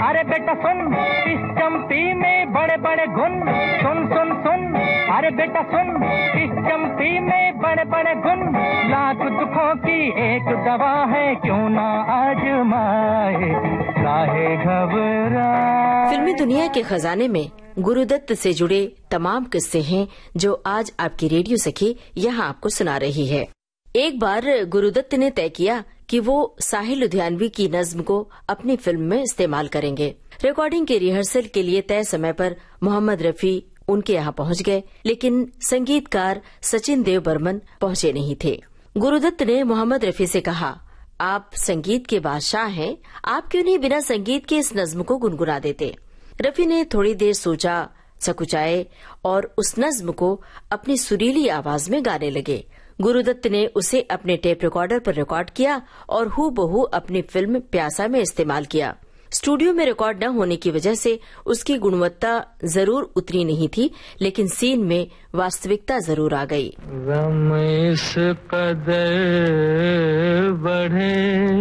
अरे बेटा सुन, इस चंपी में बड़े बड़े गुण, सुन सुन सुन, अरे बेटा सुन, इस चंपी में बड़े बड़े गुण, लाख दुखों की एक दवा है, क्यों ना आजमाए, काहे घबरा। फिल्मी दुनिया के खजाने में गुरुदत्त से जुड़े तमाम किस्से हैं जो आज आपकी रेडियो सखी यहाँ आपको सुना रही है। एक बार गुरुदत्त ने तय किया कि वो साहिल लुधियानवी की नज्म को अपनी फिल्म में इस्तेमाल करेंगे। रिकॉर्डिंग के रिहर्सल के लिए तय समय पर मोहम्मद रफी उनके यहाँ पहुँच गए, लेकिन संगीतकार सचिन देव बर्मन पहुँचे नहीं थे। गुरुदत्त ने मोहम्मद रफी से कहा, आप संगीत के बादशाह हैं, आप क्यों नहीं बिना संगीत के इस नज्म को गुनगुना देते। रफी ने थोड़ी देर सोचा, सकुचाए और उस नज्म को अपनी सुरीली आवाज में गाने लगे। गुरुदत्त ने उसे अपने टेप रिकॉर्डर पर रिकॉर्ड किया और हूबहू अपनी फिल्म प्यासा में इस्तेमाल किया। स्टूडियो में रिकॉर्ड न होने की वजह से उसकी गुणवत्ता जरूर उतरी नहीं थी, लेकिन सीन में वास्तविकता जरूर आ गई। गम इस कदर बढ़े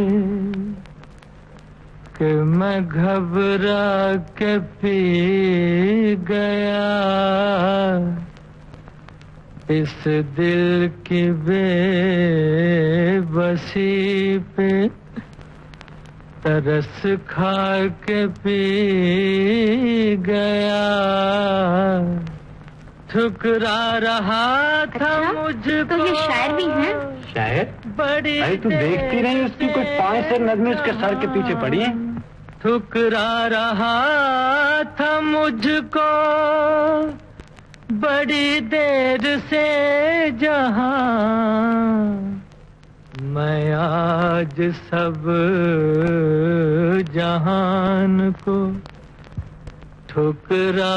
कि मैं घबरा के पी गया, इस दिल की बेबसी पे तरस खा के पी गया, ठुकरा रहा था मुझको। तो ये शायर भी हैं? शायर? बड़ी अरे तू देखती नहीं, उसकी कुछ 5 नज़में उसके सर के पीछे पड़ी हैं। ठुकरा रहा था मुझको बड़ी देर से जहां, मैं आज सब जहान को ठुकरा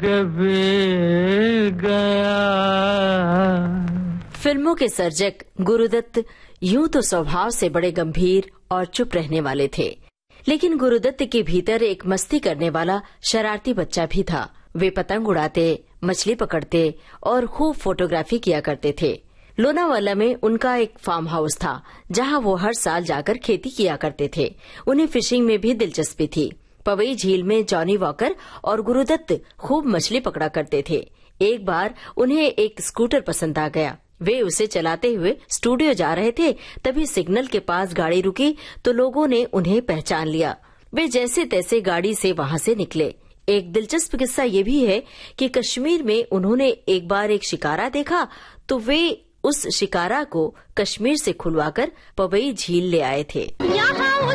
गया। फिल्मों के सर्जक गुरुदत्त यूं तो स्वभाव से बड़े गंभीर और चुप रहने वाले थे, लेकिन गुरुदत्त के भीतर एक मस्ती करने वाला शरारती बच्चा भी था। वे पतंग उड़ाते, मछली पकड़ते और खूब फोटोग्राफी किया करते थे। लोनावाला में उनका एक फार्म हाउस था जहां वो हर साल जाकर खेती किया करते थे। उन्हें फिशिंग में भी दिलचस्पी थी। पवई झील में जॉनी वॉकर और गुरुदत्त खूब मछली पकड़ा करते थे। एक बार उन्हें एक स्कूटर पसंद आ गया। वे उसे चलाते हुए स्टूडियो जा रहे थे, तभी सिग्नल के पास गाड़ी रुकी तो लोगों ने उन्हें पहचान लिया। वे जैसे तैसे गाड़ी से वहां से निकले। एक दिलचस्प किस्सा ये भी है कि कश्मीर में उन्होंने एक बार एक शिकारा देखा तो वे उस शिकारा को कश्मीर से खुलवाकर पवई झील ले आए थे।